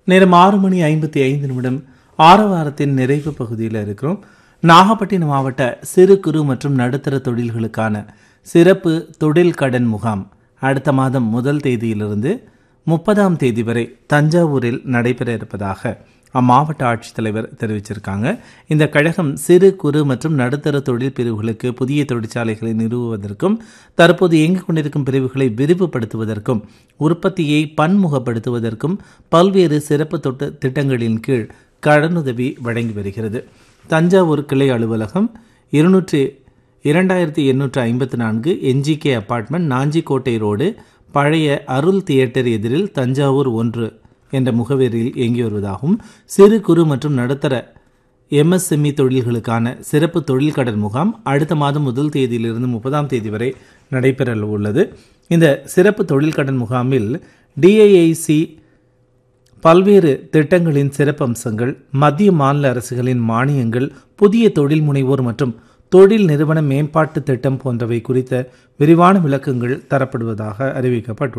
நேரம் 6:55 ஆரவாரத்தின் நிறைவு பகுதியில் இருக்கிறோம். நாகப்பட்டினம் மாவட்ட சிறு குறு மற்றும் நடுத்தர தொழில்களுக்கான சிறப்பு தொழில் கடன் முகாம் அடுத்த மாதம் 1 தேதியிலிருந்து 30 தேதி வரை தஞ்சாவூரில் நடைபெற இருப்பதாக அம்மாவட்ட ஆட்சித்தலைவர் தெரிவிச்சிருக்காங்க. இந்த கழகம் சிறு குறு மற்றும் நடுத்தர தொழில் பிரிவுகளுக்கு புதிய தொழிற்சாலைகளை நிறுவுவதற்கும் தற்போது இயங்கிக் கொண்டிருக்கும் பிரிவுகளை விரிவுபடுத்துவதற்கும் உற்பத்தியை பன்முகப்படுத்துவதற்கும் பல்வேறு சிறப்பு திட்டங்களின் கீழ் கடனுதவி வழங்கி வருகிறது. தஞ்சாவூர் கிளை அலுவலகம் 2854 NGK அபார்ட்மெண்ட், நாஞ்சிக்கோட்டை ரோடு, பழைய அருள் தியேட்டர் எதிரில் தஞ்சாவூர் 1 என்ற முகவரியில் இயங்கி வருவதாகவும், சிறு குறு மற்றும் நடுத்தர MSME தொழில்களுக்கான சிறப்பு தொழில் கடன் முகாம் அடுத்த மாதம் 1 தேதியிலிருந்து 30 தேதி வரை நடைபெற உள்ளது. இந்த சிறப்பு தொழில் கடன் முகாமில் DIIC பல்வேறு திட்டங்களின் சிறப்பம்சங்கள், மத்திய மாநில அரசுகளின் மானியங்கள், புதிய தொழில் முனைவோர் மற்றும் தொழில் நிறுவன மேம்பாட்டு திட்டம் போன்றவை குறித்த விரிவான விளக்கங்கள் தரப்படுவதாக அறிவிக்கப்பட்டுள்ளது.